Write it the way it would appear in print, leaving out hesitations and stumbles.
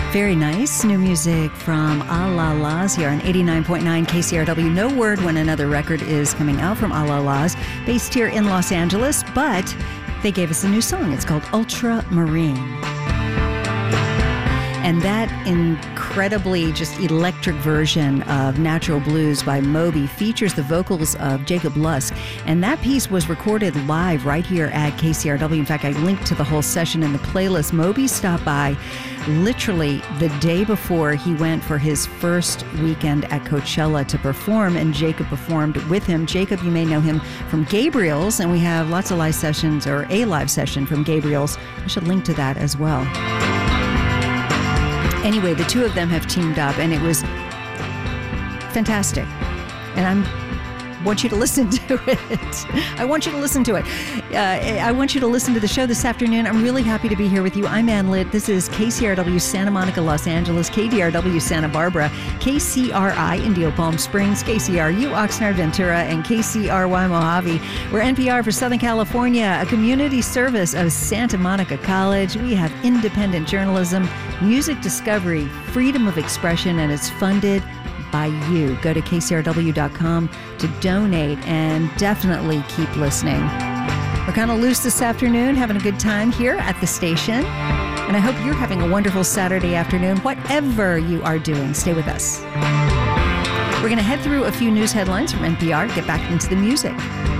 Very nice. New music from A La Las here on 89.9 KCRW. No word when another record is coming out from A La Las, based here in Los Angeles, but they gave us a new song. It's called Ultramarine. And that incredibly just electric version of Natural Blues by Moby features the vocals of Jacob Lusk. And that piece was recorded live right here at KCRW. In fact, I linked to the whole session in the playlist. Moby stopped by literally the day before he went for his first weekend at Coachella to perform, and Jacob performed with him. Jacob, you may know him from Gabriel's, and we have lots of live sessions, or a live session from Gabriel's. I should link to that as well. Anyway, the two of them have teamed up, and it was fantastic. And I want you to listen to it. I want you to listen to it. I want you to listen to the show this afternoon. I'm really happy to be here with you. I'm Ann Litt. This is KCRW Santa Monica, Los Angeles, KDRW Santa Barbara, KCRI Indio Palm Springs, KCRU Oxnard Ventura, and KCRY Mojave. We're NPR for Southern California, a community service of Santa Monica College. We have independent journalism, music discovery, freedom of expression, and it's funded by you. Go to kcrw.com to donate, and definitely keep listening. We're kind of loose this afternoon, having a good time here at the station. And I hope you're having a wonderful Saturday afternoon. Whatever you are doing, stay with us. We're going to head through a few news headlines from NPR, get back into the music.